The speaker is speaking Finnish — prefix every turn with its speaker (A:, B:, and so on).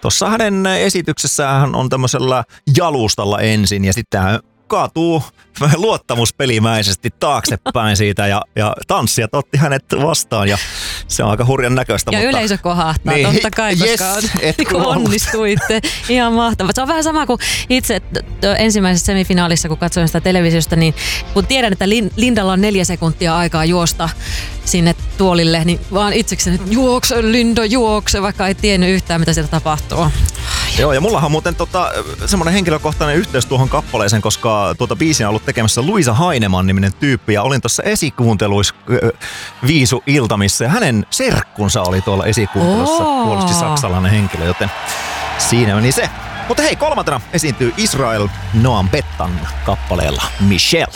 A: Tuossa hänen esityksessään hän on tämmöisellä jalustalla ensin ja sitten hän kaatuu luottamuspelimäisesti taaksepäin siitä ja tanssijat otti hänet vastaan ja se on aika hurjan näköistä.
B: Ja
A: mutta
B: yleisö kohahtaa,
A: niin,
B: totta kai, koska onnistuitte. Ihan mahtavaa. Se on vähän sama kuin itse ensimmäisessä semifinaalissa, kun katsoin sitä televisiosta, niin kun tiedän, että Lindalla on 4 sekuntia aikaa juosta sinne tuolille, niin vaan itsekseni, että juokse Linda, juokse, vaikka ei tiennyt yhtään, mitä siellä tapahtuu.
A: Joo, ja mullahan on muuten semmoinen henkilökohtainen yhteys tuohon kappaleeseen, koska tuota biisiä on ollut tekemässä Luisa Heinemann-niminen tyyppi, ja olin tuossa esikuunteluissa Viisu Iltamissa, ja hänen serkkunsa oli tuolla esikuuntelussa, puolusti saksalainen henkilö, joten siinä meni se. Mutta hei, 3. esiintyy Israel Noam Bettan kappaleella Michelle.